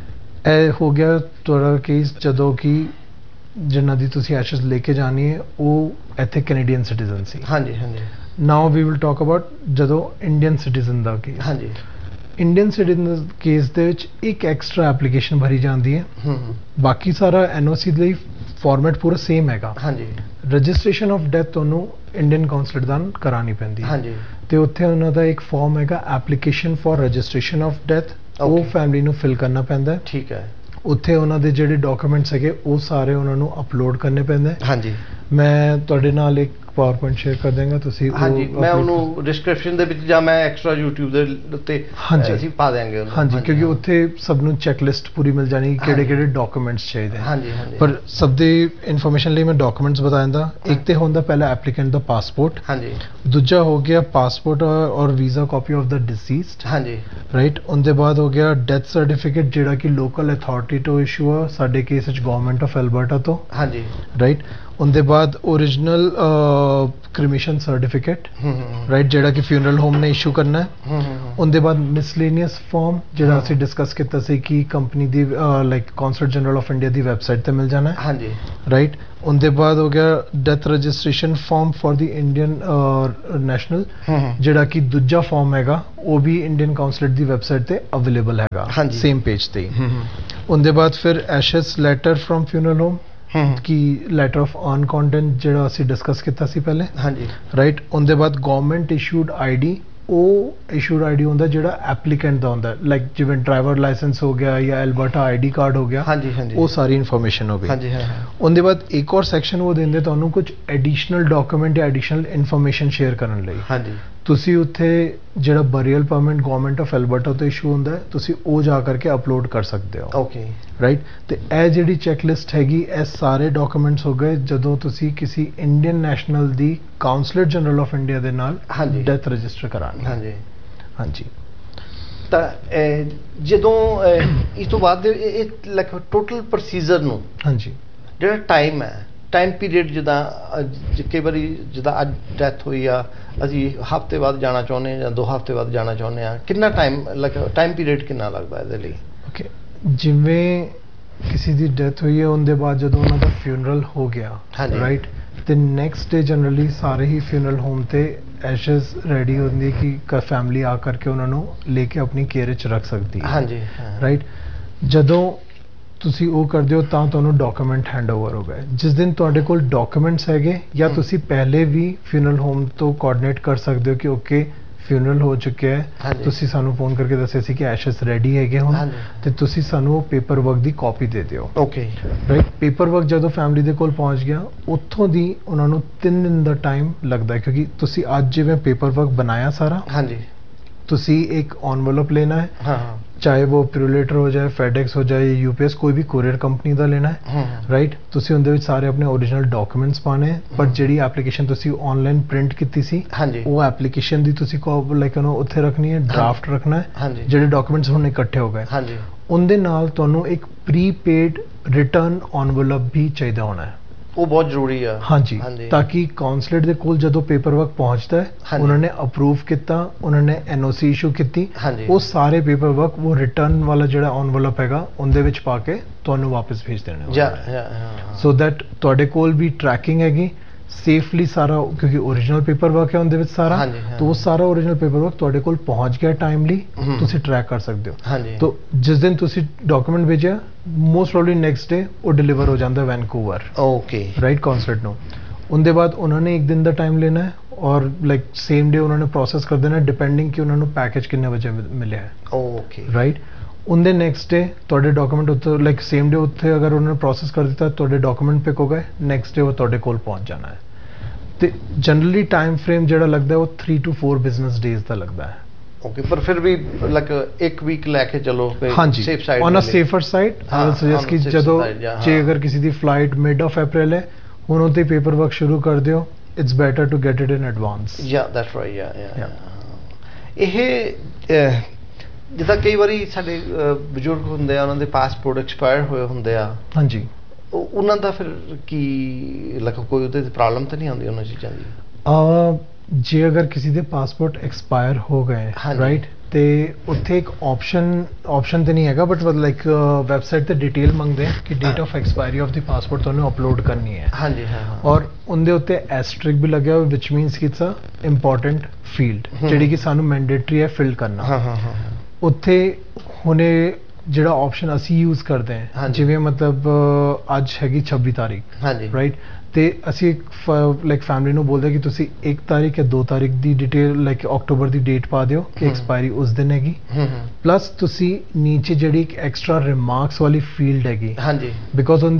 S3: ਇਹ ਹੋ ਗਿਆ ਤੁਹਾਡਾ ਕੇਸ ਜਦੋਂ ਕਿ ਜਿਨ੍ਹਾਂ ਦੀ ਤੁਸੀਂ ਐਸ਼ਜ਼ ਲੈ ਕੇ ਜਾਣੀ ਹੈ ਉਹ ਇੱਥੇ ਕੈਨੇਡੀਅਨ ਸਿਟੀਜ਼ਨ ਸੀ, ਹਾਂਜੀ, ਹਾਂਜੀ। ਨਾਓ ਵੀ ਵਿਲ ਟਾਕ ਅਬਾਊਟ ਜਦੋਂ ਇੰਡੀਅਨ ਸਿਟੀਜ਼ਨ ਦਾ ਕੇਸ, ਹਾਂਜੀ। ਇੰਡੀਅਨ ਸਿਟੀਜ਼ਨ ਕੇਸ ਦੇ ਵਿੱਚ ਇੱਕ ਐਕਸਟਰਾ ਐਪਲੀਕੇਸ਼ਨ ਭਰੀ ਜਾਂਦੀ ਹੈ, ਬਾਕੀ ਸਾਰਾ NOC ਲਈ ਫਾਰਮੈਟ ਪੂਰਾ ਸੇਮ ਹੈਗਾ, ਹਾਂਜੀ। ਰਜਿਸਟ੍ਰੇਸ਼ਨ ਆਫ ਡੈਥ ਤੁਹਾਨੂੰ ਇੰਡੀਅਨ ਕਾਉਂਸਲੇਟ ਦਾ ਕਰਾਉਣੀ ਪੈਂਦੀ ਹੈ, ਹਾਂਜੀ। ਤੇ ਉੱਥੇ ਉਹਨਾਂ ਦਾ ਇੱਕ ਫਾਰਮ ਹੈਗਾ application for registration of death, ਉਹ ਫੈਮਿਲੀ ਨੂੰ ਫਿਲ ਕਰਨਾ ਪੈਂਦਾ ਹੈ, ਠੀਕ ਹੈ। ਉੱਥੇ ਉਹਨਾਂ ਦੇ ਜਿਹੜੇ ਡਾਕੂਮੈਂਟਸ ਹੈਗੇ ਉਹ ਸਾਰੇ ਉਹਨਾਂ ਨੂੰ ਅਪਲੋਡ ਕਰਨੇ ਪੈਂਦੇ, ਹਾਂਜੀ। ਮੈਂ ਤੁਹਾਡੇ ਨਾਲ ਇੱਕ ਪਾਵਰਪੁਆਇੰਟ ਸ਼ੇਅਰ ਕਰ ਦੇਗਾ ਤੁਸੀਂ
S2: ਹਾਂਜੀ ਮੈਂ ਉਹਨੂੰ ਡਿਸਕ੍ਰਿਪਸ਼ਨ ਦੇ ਵਿੱਚ ਜਾਂ ਮੈਂ ਐਕਸਟਰਾ YouTube ਦੇ ਉੱਤੇ ਅਸੀਂ ਪਾ ਦਿਆਂਗੇ ਉਹਨੂੰ
S3: ਹਾਂਜੀ ਕਿਉਂਕਿ ਉੱਥੇ ਸਭ ਨੂੰ ਚੈੱਕਲਿਸਟ ਪੂਰੀ ਮਿਲ ਜਾਣੀ ਕਿਹੜੇ ਕਿਹੜੇ ਡਾਕੂਮੈਂਟਸ ਚਾਹੀਦੇ
S2: ਹਾਂਜੀ ਹਾਂਜੀ
S3: ਪਰ ਸਭ ਦੀ ਇਨਫੋਰਮੇਸ਼ਨ ਲਈ ਮੈਂ ਡਾਕੂਮੈਂਟਸ ਬਤਾ ਦਿੰਦਾ ਇੱਕ ਤੇ ਹੁੰਦਾ ਪਹਿਲਾ ਐਪਲੀਕੈਂਟ ਦਾ ਪਾਸਪੋਰਟ
S2: ਹਾਂਜੀ
S3: ਦੂਜਾ ਹੋ ਗਿਆ ਪਾਸਪੋਰਟ ਔਰ ਵੀਜ਼ਾ ਕਾਪੀ ਆਫ ਦਾ ਡਿਸੀਜ਼ਡ
S2: ਹਾਂਜੀ
S3: ਰਾਈਟ ਉਹਦੇ ਬਾਅਦ ਹੋ ਗਿਆ ਡੈਥ ਸਰਟੀਫਿਕੇਟ ਜਿਹੜਾ ਕਿ ਲੋਕਲ ਅਥਾਰਟੀ ਤੋਂ ਇਸ਼ੂ ਆ ਸਾਡੇ ਕੇਸ ਵਿੱਚ ਗਵਰਨਮੈਂਟ ਆਫ ਐਲਬਰਟਾ ਤੋਂ
S2: ਹਾਂਜੀ
S3: ਰਾਈਟ ਉਹਦੇ ਬਾਅਦ ਓਰੀਜਨਲ ਕ੍ਰਿਮੇਸ਼ਨ ਸਰਟੀਫਿਕੇਟ ਰਾਈਟ ਜਿਹੜਾ ਕਿ ਫਿਊਨਰਲ ਹੋਮ ਨੇ ਇਸ਼ੂ ਕਰਨਾ ਹੈ ਉਹਦੇ ਬਾਅਦ ਮਿਸਲੇਨੀਅਸ ਫਾਰਮ ਜਿਹੜਾ ਅਸੀਂ ਡਿਸਕਸ ਕੀਤਾ ਸੀ ਕਿ company the like consulate general of India the website ਤੇ ਮਿਲ ਜਾਣਾ ਹੈ
S2: ਹਾਂਜੀ
S3: ਰਾਈਟ ਉਹਦੇ ਬਾਅਦ ਹੋ ਗਿਆ death registration form for the Indian national ਜਿਹੜਾ ਕਿ ਦੂਜਾ ਫਾਰਮ ਹੈਗਾ ਉਹ ਵੀ ਇੰਡੀਅਨ ਕੌਂਸਲੇਟ ਦੀ ਵੈਬਸਾਈਟ ਤੇ ਅਵੇਲੇਬਲ ਹੈਗਾ ਸੇਮ ਪੇਜ ਤੇ ਉਹਦੇ ਬਾਅਦ ਫਿਰ ਐਸ਼ਸ ਲੈਟਰ ਫਰਮ ਫਿਊਨਰਲ ਹੋਮ ਕਿ ਲੈਟਰ ਆਫ ਅਰਨ ਕੰਟੈਂਟ ਜਿਹੜਾ ਅਸੀਂ ਡਿਸਕਸ ਕੀਤਾ ਸੀ ਪਹਿਲੇ
S2: ਹਾਂਜੀ
S3: ਰਾਈਟ ਉਹਦੇ ਬਾਅਦ ਗਵਰਨਮੈਂਟ ਇਸ਼ੂਡ ਆਈਡੀ ਉਹ ਇਸ਼ੂਡ ਆਈਡੀ ਹੁੰਦਾ ਜਿਹੜਾ ਐਪਲੀਕੈਂਟ ਦਾ ਹੁੰਦਾ ਲਾਈਕ ਜਿਵੇਂ ਡਰਾਈਵਰ ਲਾਇਸੈਂਸ ਹੋ ਗਿਆ ਜਾਂ ਐਲਬਰਟਾ ਆਈਡੀ ਕਾਰਡ ਹੋ ਗਿਆ
S2: ਹਾਂਜੀ ਹਾਂਜੀ
S3: ਉਹ ਸਾਰੀ ਇਨਫੋਰਮੇਸ਼ਨ ਹੋ ਗਈ
S2: ਹਾਂਜੀ ਹਾਂ
S3: ਉਹਦੇ ਬਾਅਦ ਇੱਕ ਹੋਰ ਸੈਕਸ਼ਨ ਉਹ ਦਿੰਦੇ ਤੁਹਾਨੂੰ ਕੁਝ ਐਡੀਸ਼ਨਲ ਡਾਕੂਮੈਂਟ ਜਾਂ ਐਡੀਸ਼ਨਲ ਇਨਫੋਰਮੇਸ਼ਨ ਸ਼ੇਅਰ ਕਰਨ ਲਈ
S2: ਹਾਂਜੀ
S3: ਤੁਸੀਂ ਉੱਥੇ ਜਿਹੜਾ burial permit government of Alberta ਤੋਂ ਇਸ਼ੂ ਹੁੰਦਾ ਹੈ ਤੁਸੀਂ ਉਹ ਜਾ ਕਰਕੇ ਅਪਲੋਡ ਕਰ ਸਕਦੇ ਹੋ
S2: ਓਕੇ
S3: ਰਾਈਟ ਤੇ ਇਹ ਜਿਹੜੀ ਚੈੱਕਲਿਸਟ ਹੈਗੀ ਇਹ ਸਾਰੇ ਡਾਕੂਮੈਂਟਸ ਹੋ ਗਏ ਜਦੋਂ ਤੁਸੀਂ ਕਿਸੇ Indian national the consulate general of India ਦੇ ਨਾਲ ਡੈਥ ਰਜਿਸਟਰ ਕਰਾਣੀ
S2: ਹਾਂਜੀ
S3: ਹਾਂਜੀ
S2: ਤਾਂ ਜਦੋਂ ਇਸ ਤੋਂ ਬਾਅਦ ਇਹ ਲਾਈਕ ਟੋਟਲ ਪ੍ਰੋਸੀਜਰ ਨੂੰ
S3: ਹਾਂਜੀ
S2: ਜਿਹੜਾ ਟਾਈਮ ਹੈ ਟਾਈਮ ਪੀਰੀਅਡ ਜਿੱਦਾਂ ਕਈ ਵਾਰੀ ਜਿੱਦਾਂ ਅੱਜ ਡੈਥ ਹੋਈ ਆ ਅਸੀਂ ਹਫ਼ਤੇ ਬਾਅਦ ਜਾਣਾ ਚਾਹੁੰਦੇ ਹਾਂ ਜਾਂ 2 ਹਫ਼ਤੇ ਬਾਅਦ ਜਾਣਾ ਚਾਹੁੰਦੇ ਹਾਂ ਕਿੰਨਾ ਟਾਈਮ ਲਾਈਕ ਟਾਈਮ ਪੀਰੀਅਡ ਕਿੰਨਾ ਲੱਗਦਾ ਇਹਦੇ ਲਈ
S3: ਓਕੇ ਜਿਵੇਂ ਕਿਸੇ ਦੀ ਡੈਥ ਹੋਈ ਹੈ ਉਹਦੇ ਬਾਅਦ ਜਦੋਂ ਉਹਨਾਂ ਦਾ ਫਿਊਨਰਲ ਹੋ ਗਿਆ ਰਾਈਟ ਤੇ ਨੈਕਸਟ ਡੇ ਜਨਰਲੀ ਸਾਰੇ ਹੀ ਫਿਊਨਰਲ ਹੋਮ ਤੇ ਐਸ਼ਸ ਰੈਡੀ ਹੁੰਦੀ ਕਿ ਫੈਮਿਲੀ ਆ ਕਰਕੇ ਉਹਨਾਂ ਨੂੰ ਲੈ ਕੇ ਆਪਣੀ ਕੇਅਰ ਵਿੱਚ ਰੱਖ ਸਕਦੀ ਹੈ
S2: ਹਾਂਜੀ
S3: ਰਾਈਟ ਜਦੋਂ ਤੁਸੀਂ ਉਹ ਕਰਦੇ ਹੋ ਤਾਂ ਤੁਹਾਨੂੰ ਡਾਕੂਮੈਂਟ ਹੈਂਡਓਵਰ ਹੋ ਗਏ ਜਿਸ ਦਿਨ ਤੁਹਾਡੇ ਕੋਲ ਡਾਕੂਮੈਂਟਸ ਹੈਗੇ ਜਾਂ ਤੁਸੀਂ ਪਹਿਲੇ ਵੀ ਫਿਊਨਰਲ ਹੋਮ ਤੋਂ ਕੋਆਰਡੀਨੇਟ ਕਰ ਸਕਦੇ ਹੋ ਕਿ ਓਕੇ ਫਿਊਨਰਲ ਹੋ ਚੁੱਕਿਆ ਹੈ ਤੁਸੀਂ ਸਾਨੂੰ ਫੋਨ ਕਰਕੇ ਦੱਸਿਆ ਸੀ ਕਿ ਐਸ਼ਸ ਰੈਡੀ ਹੈਗੇ ਹੁਣ ਤੇ ਤੁਸੀਂ ਸਾਨੂੰ ਉਹ ਪੇਪਰ ਵਰਕ ਦੀ ਕਾਪੀ ਦੇ ਦਿਓ
S2: ਓਕੇ
S3: ਰਾਈਟ ਪੇਪਰ ਵਰਕ ਜਦੋਂ ਫੈਮਿਲੀ ਦੇ ਕੋਲ ਪਹੁੰਚ ਗਿਆ ਉੱਥੋਂ ਦੀ ਉਹਨਾਂ ਨੂੰ 3 ਦਿਨ ਦਾ ਟਾਈਮ ਲੱਗਦਾ ਹੈ ਕਿਉਂਕਿ ਤੁਸੀਂ ਅੱਜ ਜਿਵੇਂ ਪੇਪਰ ਵਰਕ ਬਣਾਇਆ ਸਾਰਾ
S2: ਹਾਂਜੀ
S3: ਤੁਸੀਂ ਇੱਕ ਐਨਵਲਪ ਲੈਣਾ ਹੈ
S2: ਹਾਂ
S3: चाहे वो प्यूलेटर हो जाए फेडेक्स हो जाए यूपीएस कोई भी कुरियर कंपनी ਦਾ ਲੈਣਾ ਹੈ ਰਾਈਟ ਤੁਸੀਂ ਉਹਦੇ ਵਿੱਚ ਸਾਰੇ ਆਪਣੇ ਓਰੀਜਨਲ ਡਾਕੂਮੈਂਟਸ ਪਾਣੇ ਪਰ ਜਿਹੜੀ ਐਪਲੀਕੇਸ਼ਨ ਤੁਸੀਂ ਆਨਲਾਈਨ ਪ੍ਰਿੰਟ ਕੀਤੀ ਸੀ ਉਹ ਐਪਲੀਕੇਸ਼ਨ ਦੀ ਤੁਸੀਂ ਲਾਈਕ ਉਹਨੂੰ ਉੱਥੇ ਰੱਖਣੀ ਹੈ ਡਰਾਫਟ ਰੱਖਣਾ ਹੈ ਜਿਹੜੇ ਡਾਕੂਮੈਂਟਸ ਹੁਣ ਇਕੱਠੇ ਹੋ ਗਏ ਉਹਦੇ ਨਾਲ ਤੁਹਾਨੂੰ ਇੱਕ ਪ੍ਰੀਪੇਡ ਰਿਟਰਨ ਐਨਵਲਪ ਵੀ ਚਾਹੀਦਾ ਹੋਣਾ ਹੈ ਉਹ
S2: ਬਹੁਤ ਜ਼ਰੂਰੀ ਆ
S3: ਹਾਂਜੀ ਤਾਂ ਕਿ ਕਾਉਂਸਲੇਟ ਦੇ ਕੋਲ ਜਦੋਂ ਪੇਪਰ ਵਰਕ ਪਹੁੰਚਦਾ ਹੈ ਉਹਨਾਂ ਨੇ ਅਪਰੂਵ ਕੀਤਾ ਉਹਨਾਂ ਨੇ ਐਨਓਸੀ ਇਸ਼ੂ ਕੀਤੀ ਉਹ ਸਾਰੇ ਪੇਪਰ ਵਰਕ ਉਹ ਰਿਟਰਨ ਵਾਲਾ ਜਿਹੜਾ ਐਨਵਲਪ ਹੈਗਾ ਉਹਦੇ ਵਿੱਚ ਪਾ ਕੇ ਤੁਹਾਨੂੰ ਵਾਪਸ ਭੇਜ ਦੇਣਾ ਸੋ ਦੈਟ ਤੁਹਾਡੇ ਕੋਲ ਵੀ ਟਰੈਕਿੰਗ ਹੈਗੀ ਸੇਫਲੀ ਸਾਰਾ ਕਿਉਂਕਿ ਓਰੀਜਨਲ ਪੇਪਰ ਵਰਕ ਹੈ ਉਹਦੇ ਵਿੱਚ ਸਾਰਾ ਤਾਂ ਉਹ ਸਾਰਾ ਓਰੀਜਨਲ ਪੇਪਰ ਵਰਕ ਤੁਹਾਡੇ ਕੋਲ ਪਹੁੰਚ ਗਿਆ ਟਾਈਮਲੀ ਤੁਸੀਂ ਟਰੈਕ ਕਰ ਸਕਦੇ ਹੋ ਤਾਂ ਜਿਸ ਦਿਨ ਤੁਸੀਂ ਡਾਕੂਮੈਂਟ ਭੇਜਿਆ ਮੋਸਟ ਪ੍ਰੋਬਬਲੀ ਨੈਕਸਟ ਡੇ ਉਹ ਡਿਲੀਵਰ ਹੋ ਜਾਂਦਾ ਵੈਨਕੂਵਰ
S2: ਓਕੇ
S3: ਰਾਈਟ ਕਾਉਂਸਲੇਟ ਨੂੰ ਉਹਦੇ ਬਾਅਦ ਉਹਨਾਂ ਨੇ 1 ਦਿਨ ਦਾ ਟਾਈਮ ਲੈਣਾ ਹੈ ਔਰ ਲਾਈਕ ਸੇਮ ਡੇ ਉਹਨਾਂ ਨੇ ਪ੍ਰੋਸੈਸ ਕਰ ਦੇਣਾ ਡਿਪੈਂਡਿੰਗ ਕਿ ਉਹਨਾਂ ਨੂੰ ਪੈਕੇਜ ਕਿੰਨੇ ਵਜੇ ਮਿਲਿਆ ਹੈ
S2: ਓਕੇ
S3: ਰਾਈਟ ਉਹਦੇ ਨੈਕਸਟ ਡੇ ਤੁਹਾਡੇ ਡਾਕੂਮੈਂਟ ਉੱਤੇ ਲਾਈਕ ਸੇਮ ਡੇ ਉੱਥੇ ਅਗਰ ਉਹਨਾਂ ਨੇ ਪ੍ਰੋਸੈਸ ਕਰ ਦਿੱਤਾ ਤੁਹਾਡੇ ਡਾਕੂਮੈਂਟ ਪਿਕ ਹੋ ਗਏ ਨੈਕਸਟ ਡੇ ਉਹ ਤੁਹਾਡੇ ਕੋਲ ਪਹੁੰਚ ਜਾਣਾ ਹੈ ਤੇ ਜਨਰਲੀ ਟਾਈਮ ਫਰੇਮ ਜਿਹੜਾ ਲੱਗਦਾ ਉਹ 3 to 4 ਬਿਜ਼ਨਸ ਡੇਜ਼ ਦਾ ਲੱਗਦਾ ਹੈ
S2: ਓਕੇ ਪਰ ਫਿਰ ਵੀ ਲਾਈਕ 1 ਵੀਕ ਲੈ ਕੇ ਚਲੋ
S3: ਹਾਂਜੀ
S2: safe side
S3: on a safer side I will suggest ਕਿ ਜਦੋਂ ਜੇ ਅਗਰ ਕਿਸੇ ਦੀ ਫਲਾਈਟ ਮਿਡ ਆਫ ਅਪ੍ਰੈਲ ਹੈ ਹੁਣ ਉਹਤੇ ਪੇਪਰ ਵਰਕ ਸ਼ੁਰੂ ਕਰ ਦਿਓ it's better to get it in advance
S2: ਯਾ ਦੈਟਸ ਰਾਈਟ ਯਾ ਇਹ ਜਿੱਦਾਂ ਕਈ ਵਾਰੀ ਸਾਡੇ ਬਜ਼ੁਰਗ ਹੁੰਦੇ ਆ ਉਹਨਾਂ ਦੇ ਪਾਸਪੋਰਟ ਐਕਸਪਾਇਰ ਹੋਏ ਹੁੰਦੇ ਆ
S3: ਹਾਂਜੀ
S2: ਉਹਨਾਂ ਦਾ ਫਿਰ ਕੀ ਲਾਈਕ ਕੋਈ ਉਹਦੇ ਤੇ ਪ੍ਰੋਬਲਮ ਤਾਂ ਨਹੀਂ ਆਉਂਦੀ ਉਹਨਾਂ ਚੀਜ਼ਾਂ ਦੀ
S3: ਜੇ ਅਗਰ ਕਿਸੇ ਦੇ ਪਾਸਪੋਰਟ ਐਕਸਪਾਇਰ ਹੋ ਗਏ ਰਾਈਟ ਤੇ ਉੱਥੇ ਇੱਕ ਆਪਸ਼ਨ ਤੇ ਨਹੀਂ ਹੈਗਾ ਬਟ ਲਾਈਕ ਵੈਬਸਾਈਟ ਤੇ ਡਿਟੇਲ ਮੰਗਦੇ ਆ ਕਿ date of expiry of the passport ਤੁਹਾਨੂੰ ਅਪਲੋਡ ਕਰਨੀ ਹੈ
S2: ਹਾਂਜੀ ਹਾਂ
S3: ਔਰ ਉਹਦੇ ਉੱਤੇ ਐਸਟਰਿਕ ਵੀ ਲੱਗਿਆ ਹੋਇਆ ਵਿਚ ਮੀਨਸ ਕਿ ਇਟਸ ਅ ਇੰਪੋਰਟੈਂਟ ਫੀਲਡ ਜਿਹੜੀ ਕਿ ਸਾਨੂੰ ਮੈਂਡੇਟਰੀ ਹੈ ਫਿਲ ਕਰਨਾ ਉੱਥੇ ਹੁਣੇ ਜਿਹੜਾ ਆਪਸ਼ਨ ਅਸੀਂ ਯੂਜ਼ ਕਰਦੇ ਹਾਂ ਜਿਵੇਂ ਮਤਲਬ ਅੱਜ ਹੈਗੀ 26 ਤਾਰੀਖ ਰਾਈਟ ਤੇ ਅਸੀਂ ਲਾਈਕ ਫੈਮਿਲੀ ਨੂੰ ਬੋਲਦੇ ਕਿ ਤੁਸੀਂ 1 ਤਾਰੀਖ ਜਾਂ 2 ਤਾਰੀਖ ਦੀ ਡਿਟੇਲ ਲਾਈਕ ਅਕਤੂਬਰ ਦੀ ਡੇਟ ਪਾ ਦਿਓ ਕਿ ਐਕਸਪਾਇਰੀ ਉਸ ਦਿਨ ਹੈਗੀ ਪਲੱਸ ਤੁਸੀਂ ਨੀਚੇ ਜਿਹੜੀ ਇੱਕ ਐਕਸਟਰਾ ਰਿਮਾਰਕਸ ਵਾਲੀ ਫੀਲਡ ਹੈਗੀ ਬਿਕੋਜ਼ ਉਹਦੇ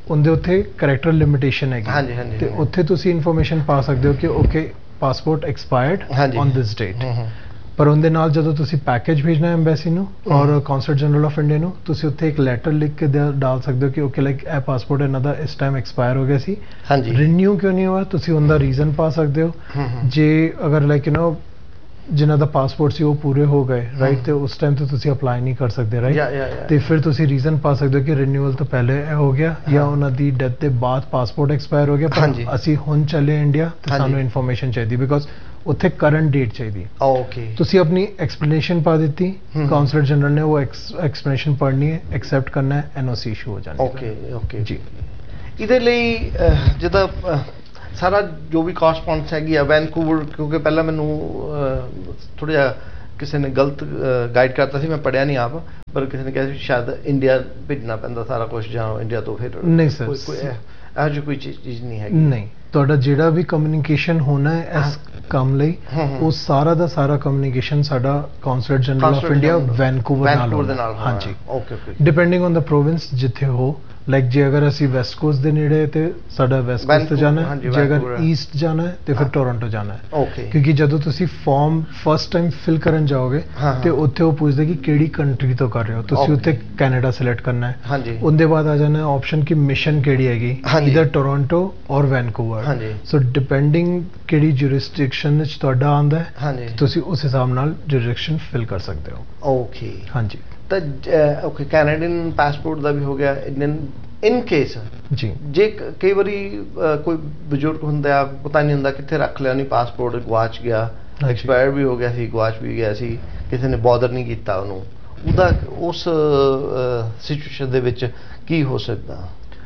S3: ਉਹਦੇ ਉੱਤੇ ਕਰੈਕਟਰ ਲਿਮਿਟੇਸ਼ਨ ਹੈਗੀ
S2: ਹਾਂਜੀ ਹਾਂਜੀ
S3: ਤੇ ਉੱਥੇ ਤੁਸੀਂ ਇਨਫੋਰਮੇਸ਼ਨ ਪਾ ਸਕਦੇ ਹੋ ਕਿ okay passport expired on this date. ਪਰ ਉਹਦੇ ਨਾਲ ਜਦੋਂ ਤੁਸੀਂ ਪੈਕੇਜ ਭੇਜਣਾ ਹੈ ਐਮਬੈਸੀ ਨੂੰ ਔਰ ਕੌਂਸਲੇਟ ਜਨਰਲ ਆਫ ਇੰਡੀਆ ਨੂੰ, ਤੁਸੀਂ ਉੱਥੇ ਇੱਕ ਲੈਟਰ ਲਿਖ ਕੇ ਡਾਲ ਸਕਦੇ ਹੋ ਕਿ ਓਕੇ ਲਾਈਕ ਇਹ ਪਾਸਪੋਰਟ ਇਹਨਾਂ ਦਾ ਇਸ ਟਾਈਮ ਐਕਸਪਾਇਰ ਹੋ ਗਿਆ ਸੀ, ਰੀਨਿਊ ਕਿਉਂ ਨਹੀਂ ਹੋਇਆ, ਤੁਸੀਂ ਉਹਦਾ ਰੀਜ਼ਨ ਪਾ ਸਕਦੇ ਹੋ। ਜੇ ਅਗਰ ਲਾਈਕ ਜਿਨ੍ਹਾਂ ਦਾ ਪਾਸਪੋਰਟ ਸੀ ਉਹ ਪੂਰੇ ਹੋ ਗਏ ਰਾਈਟ, ਤੇ ਉਸ ਟਾਈਮ ਤੇ ਤੁਸੀਂ ਅਪਲਾਈ ਨਹੀਂ ਕਰ ਸਕਦੇ ਰਾਈਟ, ਤੇ ਫਿਰ ਤੁਸੀਂ ਰੀਜ਼ਨ ਪਾ ਸਕਦੇ ਹੋ ਕਿ ਰੀਨਿਊਅਲ ਤੋਂ ਪਹਿਲੇ ਇਹ ਹੋ ਗਿਆ ਜਾਂ ਉਹਨਾਂ ਦੀ ਡੈਥ ਦੇ ਬਾਅਦ ਪਾਸਪੋਰਟ ਐਕਸਪਾਇਰ ਹੋ ਗਿਆ, ਪਰ ਅਸੀਂ ਹੁਣ ਚੱਲੇ ਇੰਡੀਆ ਤੇ ਸਾਨੂੰ ਇਨਫੋਰਮੇਸ਼ਨ ਚਾਹੀਦੀ ਬਿਕੋਜ਼ ਉੱਥੇ ਕਰੰਟ ਡੇਟ ਚਾਹੀਦੀ।
S2: ਓਕੇ,
S3: ਤੁਸੀਂ ਆਪਣੀ ਐਕਸਪਲੇਨੇਸ਼ਨ ਪਾ ਦਿੱਤੀ, ਕਾਉਂਸਲਰ ਜਨਰਲ ਨੇ ਉਹ ਐਕਸਪਲੇਨੇਸ਼ਨ ਪੜ੍ਹਨੀ ਹੈ, ਐਕਸੈਪਟ ਕਰਨਾ ਹੈ, ਐਨਓਸੀ ਇਸ਼ੂ ਹੋ ਜਾਣੀ।
S2: ਓਕੇ ਓਕੇ
S3: ਜੀ।
S2: ਇਹਦੇ ਲਈ ਜਿੱਦਾਂ ਸਾਰਾ ਜੋ ਵੀ ਕਾਰਸਪੋਂਡੈਂਸ ਹੈਗੀ ਆ ਵੈਨਕੂਵਰ, ਕਿਉਂਕਿ ਪਹਿਲਾਂ ਮੈਨੂੰ ਥੋੜ੍ਹਾ ਜਿਹਾ ਕਿਸੇ ਨੇ ਗਲਤ ਗਾਈਡ ਕਰਤਾ ਸੀ, ਮੈਂ ਪੜ੍ਹਿਆ ਨਹੀਂ ਆਪ, ਪਰ ਕਿਸੇ ਨੇ ਕਿਹਾ ਸੀ ਸ਼ਾਇਦ ਇੰਡੀਆ ਭੇਜਣਾ ਪੈਂਦਾ ਸਾਰਾ ਕੁਝ ਜਾਂ ਇੰਡੀਆ ਤੋਂ ਫਿਰ
S3: ਨਹੀਂ ਸਰ,
S2: ਇਹੋ ਜਿਹੀ ਕੋਈ ਚੀਜ਼ ਨਹੀਂ ਹੈਗੀ।
S3: ਨਹੀਂ, ਤੁਹਾਡਾ ਜਿਹੜਾ ਵੀ ਕਮਿਊਨੀਕੇਸ਼ਨ ਹੋਣਾ ਹੈ ਇਸ ਕੰਮ ਲਈ ਉਹ ਸਾਰਾ ਦਾ ਸਾਰਾ ਕਮਿਊਨੀਕੇਸ਼ਨ ਸਾਡਾ consulate general of India Vancouver ਨਾਲ ਹੋਣਾ। ਹਾਂਜੀ,
S2: okay okay,
S3: depending on the province ਜਿੱਥੇ ਹੋ, ਲਾਈਕ ਜੇ ਅਗਰ ਅਸੀਂ ਵੈਸਟ ਕੋਸਟ ਦੇ ਨੇੜੇ ਤੇ ਸਾਡਾ ਵੈਸਟ ਕੋਸਟ ਤੇ ਜਾਣਾ ਹੈ, ਜੇ ਅਗਰ ਈਸਟ ਜਾਣਾ ਹੈ ਤੇ ਫਿਰ ਟੋਰਾਂਟੋ ਜਾਣਾ ਹੈ।
S2: ਓਕੇ, ਕਿਉਂਕਿ
S3: ਜਦੋਂ ਤੁਸੀਂ ਫਾਰਮ ਫਸਟ ਟਾਈਮ ਫਿਲ ਕਰਨ ਜਾਓਗੇ ਤੇ ਉੱਥੇ ਉਹ ਪੁੱਛਦੇ ਕਿ ਕਿਹੜੀ ਕੰਟਰੀ ਤੋਂ ਕਰ ਰਹੇ ਹੋ, ਤੁਸੀਂ ਉੱਥੇ ਕੈਨੇਡਾ ਸਿਲੈਕਟ ਕਰਨਾ ਹੈ।
S2: ਹਾਂਜੀ,
S3: ਉਹਦੇ ਬਾਅਦ ਆ ਜਾਣਾ ਆਪਸ਼ਨ ਕਿ ਮਿਸ਼ਨ ਕਿਹੜੀ ਹੈਗੀ, ਈਦਰ ਟੋਰਾਂਟੋ ਔਰ ਵੈਨਕੂਵਰ।
S2: ਹਾਂਜੀ, ਸੋ
S3: ਡਿਪੈਂਡਿੰਗ ਕਿਹੜੀ ਜੁਰਿਸਡਿਕਸ਼ਨ ਵਿੱਚ ਤੁਹਾਡਾ ਆਉਂਦਾ ਹੈ,
S2: ਹਾਂਜੀ, ਤੁਸੀਂ
S3: ਉਸ ਹਿਸਾਬ ਨਾਲ ਜੁਰਿਸਡਿਕਸ਼ਨ ਫਿਲ ਕਰ ਸਕਦੇ ਹੋ।
S2: ਓਕੇ,
S3: ਹਾਂਜੀ,
S2: ਤਾਂ ਓਕੇ, ਕੈਨੇਡੀਅਨ ਪਾਸਪੋਰਟ ਦਾ ਵੀ ਹੋ ਗਿਆ। ਇਨ ਕੇਸ
S3: ਜੀ
S2: ਜੇ ਕਈ ਵਾਰੀ ਕੋਈ ਬਜ਼ੁਰਗ ਹੁੰਦਾ, ਪਤਾ ਨਹੀਂ ਹੁੰਦਾ ਕਿੱਥੇ ਰੱਖ ਲਿਆ ਨਹੀਂ, ਪਾਸਪੋਰਟ ਗਵਾਚ ਗਿਆ, ਐਕਸਪਾਇਰ ਵੀ ਹੋ ਗਿਆ ਸੀ, ਗਵਾਚ ਵੀ ਗਿਆ ਸੀ, ਕਿਸੇ ਨੇ ਬੋਦਰ ਨਹੀਂ ਕੀਤਾ ਉਹਨੂੰ, ਉਹਦਾ ਉਸ ਸਿਚੁਏਸ਼ਨ ਦੇ ਵਿੱਚ ਕੀ ਹੋ ਸਕਦਾ?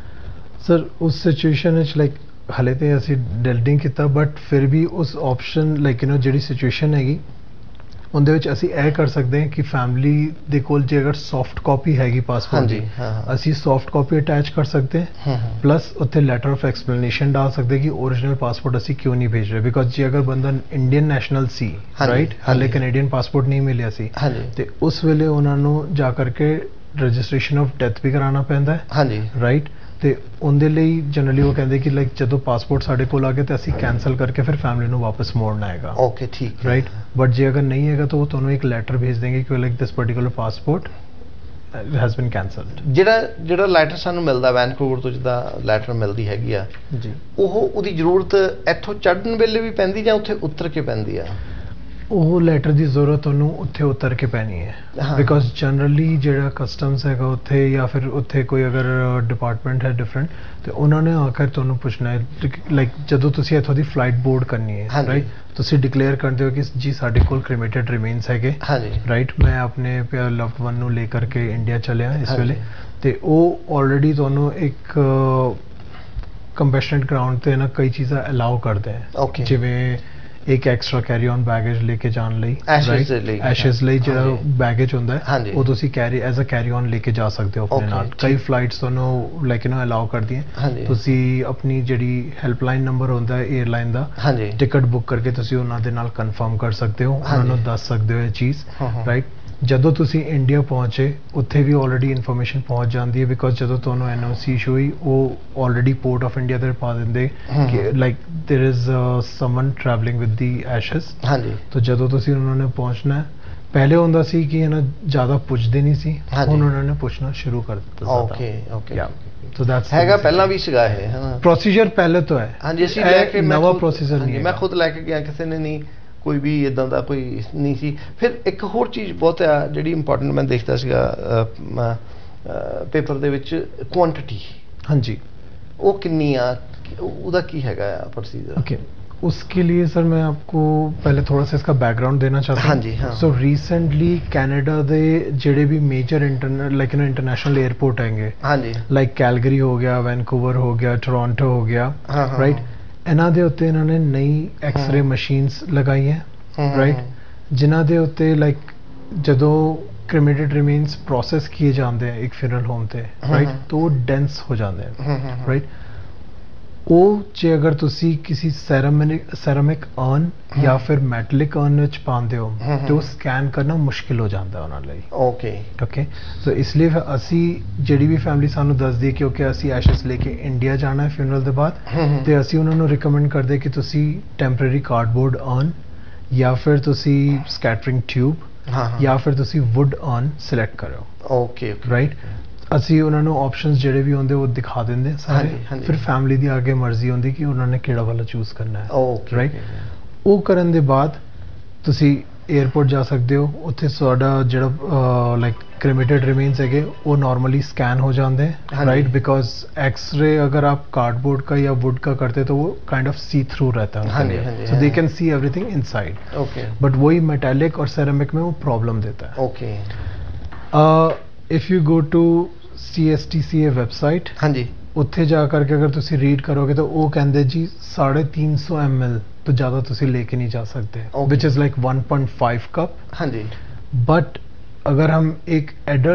S3: ਸਰ ਉਸ ਸਿਚੁਏਸ਼ਨ ਵਿੱਚ ਲਾਈਕ ਹਲੇ ਤੇ ਅਸੀਂ ਡੀਲ ਨਹੀਂ ਕੀਤਾ, ਬਟ ਫਿਰ ਵੀ ਉਸ ਆਪਸ਼ਨ ਲਾਈਕ ਜਿਹੜੀ ਸਿਚੁਏਸ਼ਨ ਹੈਗੀ ਉਹਦੇ ਵਿੱਚ ਅਸੀਂ ਇਹ ਕਰ ਸਕਦੇ ਹਾਂ ਕਿ ਫੈਮਿਲੀ ਦੇ ਕੋਲ ਜੇ ਅਗਰ ਸੌਫਟ ਕਾਪੀ ਹੈਗੀ ਪਾਸਪੋਰਟ ਦੀ, ਅਸੀਂ ਸੌਫਟ ਕਾਪੀ ਅਟੈਚ ਕਰ ਸਕਦੇ ਹਾਂ, ਪਲੱਸ ਉੱਥੇ ਲੈਟਰ ਆਫ ਐਕਸਪਲੇਨੇਸ਼ਨ ਡਾਲ ਸਕਦੇ ਕਿ ਓਰੀਜਨਲ ਪਾਸਪੋਰਟ ਅਸੀਂ ਕਿਉਂ ਨਹੀਂ ਭੇਜ ਰਹੇ, ਬਿਕੋਜ਼ ਜੇ ਅਗਰ ਬੰਦਾ ਇੰਡੀਅਨ ਨੈਸ਼ਨਲ ਸੀ ਰਾਈਟ, ਹਾਲੇ ਕੈਨੇਡੀਅਨ ਪਾਸਪੋਰਟ ਨਹੀਂ ਮਿਲਿਆ ਸੀ, ਤੇ ਉਸ ਵੇਲੇ ਉਹਨਾਂ ਨੂੰ ਜਾ ਕਰਕੇ ਰਜਿਸਟ੍ਰੇਸ਼ਨ ਆਫ ਡੈਥ ਵੀ ਕਰਾਉਣਾ ਪੈਂਦਾ ਹੈ ਰਾਈਟ, ਤੇ ਉਹਦੇ ਲਈ ਜਨਰਲੀ ਉਹ ਕਹਿੰਦੇ ਕਿ ਲਾਈਕ ਜਦੋਂ ਪਾਸਪੋਰਟ ਸਾਡੇ ਕੋਲ ਆ ਗਿਆ ਤੇ ਅਸੀਂ ਕੈਂਸਲ ਕਰਕੇ ਫਿਰ ਫੈਮਿਲੀ ਨੂੰ ਵਾਪਸ ਮੋੜਨਾ ਹੈਗਾ।
S2: ਓਕੇ, ਠੀਕ
S3: ਰਾਈਟ, ਬਟ ਜੇ ਅਗਰ ਨਹੀਂ ਹੈਗਾ ਤਾਂ ਉਹ ਤੁਹਾਨੂੰ ਇੱਕ ਲੈਟਰ ਭੇਜ ਦੇਂਗੇ ਕਿ like this particular passport has been ਕੈਂਸਲਡ।
S2: ਜਿਹੜਾ ਲੈਟਰ ਸਾਨੂੰ ਮਿਲਦਾ ਵੈਨਕੂਵਰ ਤੋਂ, ਜਿੱਦਾਂ ਲੈਟਰ ਮਿਲਦੀ ਹੈਗੀ ਆ ਜੀ, ਉਹਦੀ ਜ਼ਰੂਰਤ ਇੱਥੋਂ ਚੜ੍ਹਨ ਵੇਲੇ ਵੀ ਪੈਂਦੀ ਜਾਂ ਉੱਥੇ ਉਤਰ ਕੇ ਪੈਂਦੀ ਆ?
S3: ਉਹ ਲੈਟਰ ਦੀ ਜ਼ਰੂਰਤ ਤੁਹਾਨੂੰ ਉੱਥੇ ਉਤਰ ਕੇ ਪੈਣੀ ਹੈ, ਬਿਕੋਜ਼ ਜਨਰਲੀ ਜਿਹੜਾ ਕਸਟਮਸ ਹੈਗਾ ਉੱਥੇ ਜਾਂ ਫਿਰ ਉੱਥੇ ਕੋਈ ਅਗਰ ਡਿਪਾਰਟਮੈਂਟ ਹੈ ਡਿਫਰੈਂਟ, ਤੇ ਉਹਨਾਂ ਨੇ ਆ ਕੇ ਤੁਹਾਨੂੰ ਪੁੱਛਣਾ ਹੈ ਲਾਈਕ ਜਦੋਂ ਤੁਸੀਂ ਇੱਥੋਂ ਦੀ ਫਲਾਈਟ ਬੋਰਡ ਕਰਨੀ ਹੈ ਰਾਈਟ, ਤੁਸੀਂ ਡਿਕਲੇਅਰ ਕਰਦੇ ਹੋ ਕਿ ਜੀ ਸਾਡੇ ਕੋਲ ਕ੍ਰੀਮੇਟਡ ਰਿਮੇਨਸ ਹੈਗੇ ਰਾਈਟ, ਮੈਂ ਆਪਣੇ ਲਵਡ ਵਨ ਨੂੰ ਲੈ ਕਰਕੇ ਇੰਡੀਆ ਚੱਲਿਆ ਇਸ ਵੇਲੇ, ਤੇ ਉਹ ਆਲਰੇਡੀ ਤੁਹਾਨੂੰ ਇੱਕ ਕੰਪੈਸ਼ਨੇਟ ਗਰਾਊਂਡ ਤੇ ਨਾ ਕਈ ਚੀਜ਼ਾਂ ਅਲਾਉ ਕਰਦੇ ਹੈ, ਜਿਵੇਂ ਇੱਕ ਐਕਸਟਰਾ ਕੈਰੀ ਔਨ ਬੈਗੇਜ ਲੈ ਕੇ ਜਾਣ ਲਈ, ਐਸ਼ੇਜ਼ ਲਈ ਜਿਹੜਾ ਬੈਗੇਜ ਹੁੰਦਾ ਹੈ ਉਹ ਤੁਸੀਂ carry as a carry on ਲੈ ਕੇ ਜਾ ਸਕਦੇ ਹੋ ਆਪਣੇ ਨਾਲ। ਕਈ ਫਲਾਈਟਸ ਤੁਹਾਨੂੰ ਲਾਈਕ ਅਲਾਉ ਕਰਦੀਆਂ, ਤੁਸੀਂ ਆਪਣੀ ਜਿਹੜੀ ਹੈਲਪਲਾਈਨ ਨੰਬਰ ਹੁੰਦਾ ਹੈ 에ਅਰਲਾਈਨ ਦਾ, ਟਿਕਟ ਬੁੱਕ ਕਰਕੇ ਤੁਸੀਂ ਉਹਨਾਂ ਦੇ ਨਾਲ ਕਨਫਰਮ ਕਰ ਸਕਦੇ ਹੋ, ਉਹਨਾਂ ਨੂੰ ਦੱਸ ਸਕਦੇ ਹੋ ਇਹ ਚੀਜ਼ ਰਾਈਟ। ਜਦੋਂ ਤੁਸੀਂ ਇੰਡੀਆ ਪਹੁੰਚੇ ਉੱਥੇ ਵੀ ਆਲਰੇਡੀ ਇਨਫੋਰਮੇਸ਼ਨ ਪਹੁੰਚ ਜਾਂਦੀ ਹੈ, ਬਿਕੋਜ਼ ਜਦੋਂ ਤੁਹਾਨੂੰ ਐਨਓਸੀ ਇਸ਼ੂ ਹੋਈ ਉਹ ਆਲਰੇਡੀ ਪੋਰਟ ਆਫ ਇੰਡੀਆ ਤੇ ਪਾ ਦਿੰਦੇ ਕਿ like there is summon travelling with the Ashes. ਤਾਂ ਜਦੋਂ ਤੁਸੀਂ ਉਹਨਾਂ ਨੇ ਪਹੁੰਚਣਾ, ਪਹਿਲੇ ਹੁੰਦਾ ਸੀ ਕਿ ਜ਼ਿਆਦਾ ਪੁੱਛਦੇ ਨਹੀਂ ਸੀ, ਹੁਣ ਉਹਨਾਂ ਨੇ ਪੁੱਛਣਾ ਸ਼ੁਰੂ ਕਰ ਦਿੱਤਾ।
S2: ਓਕੇ ਓਕੇ,
S3: ਸੋ ਦੈਟਸ
S2: ਹੈਗਾ, ਪਹਿਲਾਂ ਵੀ ਸੀਗਾ ਇਹ
S3: ਪ੍ਰੋਸੀਜਰ, ਪਹਿਲੇ ਤੋਂ ਹੈ।
S2: ਹਾਂਜੀ, ਅਸੀਂ ਲੈ ਕੇ
S3: ਨਵਾਂ ਪ੍ਰੋਸੀਜਰ ਨਹੀਂ ਹੈ,
S2: ਮੈਂ ਖੁਦ ਲੈ ਕੇ ਗਿਆ, ਕਿਸੇ ਨੇ ਨਹੀਂ, ਕੋਈ ਵੀ ਇਦਾਂ ਦਾ ਕੋਈ ਨਹੀਂ ਸੀ। ਫਿਰ ਇੱਕ ਹੋਰ ਚੀਜ਼ ਬਹੁਤ ਆ ਜਿਹੜੀ ਇੰਪੋਰਟੈਂਟ ਮੈਂ ਦੇਖਦਾ ਸੀਗਾ ਪੇਪਰ ਦੇ ਵਿੱਚ, ਕੁਆਂਟਿਟੀ।
S3: ਹਾਂਜੀ,
S2: ਉਹ ਕਿੰਨੀ ਆ, ਉਹਦਾ ਕੀ हैगा प्रोसीजर?
S3: ओके, उसके लिए सर मैं आपको पहले थोड़ा सा इसका बैकग्राउंड देना चाहता हूँ।
S2: हाँ जी, हाँ।
S3: सो रिसेंटली कैनेडा दे जेडे भी मेजर इंटरनेशनल एयरपोर्ट हैंगे, हाँ जी, लाइक कैलगरी हो गया, वैनकूवर हो गया, टोरंटो हो गया, राइट, इन्हां दे उत्ते इन्होंने नई एक्सरे मशीन्स लगाई हैं, राइट, जिन्हां दे उत्ते लाइक जदों क्रिमेटेड रिमेन्स प्रोसेस किए जाते हैं एक फ्यूनरल होम ते, राइट, तो वो डेंस हो जाते हैं, राइट। ਉਹ ਜੇ ਅਗਰ ਤੁਸੀਂ ਕਿਸੇ ਸੈਰਾਮਿਕ ਅਰਨ ਜਾਂ ਫਿਰ ਮੈਟਲਿਕ ਅਰਨ ਵਿੱਚ ਪਾਉਂਦੇ ਹੋ ਤੇ ਉਹ ਸਕੈਨ ਕਰਨਾ ਮੁਸ਼ਕਿਲ ਹੋ ਜਾਂਦਾ ਉਹਨਾਂ ਲਈ। ਓਕੇ ਸੋ ਇਸ ਲਈ ਫਿਰ ਅਸੀਂ ਜਿਹੜੀ ਵੀ ਫੈਮਿਲੀ ਸਾਨੂੰ ਦੱਸਦੀ ਹੈ ਕਿਉਂਕਿ ਅਸੀਂ ਐਸ਼ਸ ਲੈ ਕੇ ਇੰਡੀਆ ਜਾਣਾ ਹੈ ਫਿਊਨਰਲ ਦੇ ਬਾਅਦ, ਤੇ ਅਸੀਂ ਉਹਨਾਂ ਨੂੰ ਰਿਕਮੈਂਡ ਕਰਦੇ ਕਿ ਤੁਸੀਂ ਟੈਂਪਰੇਰੀ ਕਾਰਡਬੋਰਡ ਅਰਨ ਜਾਂ ਫਿਰ ਤੁਸੀਂ ਸਕੈਟਰਿੰਗ ਟਿਊਬ ਜਾਂ ਫਿਰ ਤੁਸੀਂ ਵੁੱਡ ਅਰਨ ਸਿਲੈਕਟ ਕਰੋ। ਰਾਈਟ, ਅਸੀਂ ਉਹਨਾਂ ਨੂੰ ਆਪਸ਼ਨਸ ਜਿਹੜੇ ਵੀ ਹੁੰਦੇ ਉਹ ਦਿਖਾ ਦਿੰਦੇ ਸਾਰੇ, ਫਿਰ ਫੈਮਿਲੀ ਦੀ ਅੱਗੇ ਮਰਜ਼ੀ ਹੁੰਦੀ ਕਿ ਉਹਨਾਂ ਨੇ ਕਿਹੜਾ ਵਾਲਾ ਚੂਜ਼ ਕਰਨਾ ਹੈ। ਰਾਈਟ, ਉਹ ਕਰਨ ਦੇ ਬਾਅਦ ਤੁਸੀਂ 에ਅਰਪੋਰਟ ਜਾ ਸਕਦੇ ਹੋ, ਉੱਥੇ ਤੁਹਾਡਾ ਜਿਹੜਾ ਲਾਈਕ क्रेमेटेड रिमेन्स है वो नॉर्मली स्कैन हो जाते हैं, राइट, बिकॉज एक्सरे अगर आप कार्डबोर्ड का या वुड का करते तो वो काइंड ऑफ सी थ्रू रहता है, सो they can see everything inside, but वही मेटालिक और सेरेमिक में वो प्रॉब्लम देता है। If you go to CSTCA website, हाँ जी, उत्थे जा करके अगर तुसी रीड करोगे तो वो कहते जी 350 ml तो ज़्यादा तुसी लेके नहीं जा सकते, विच इज़ लाइक 1.5 कप, हाँ जी, बट अगर हम एक एडल्ट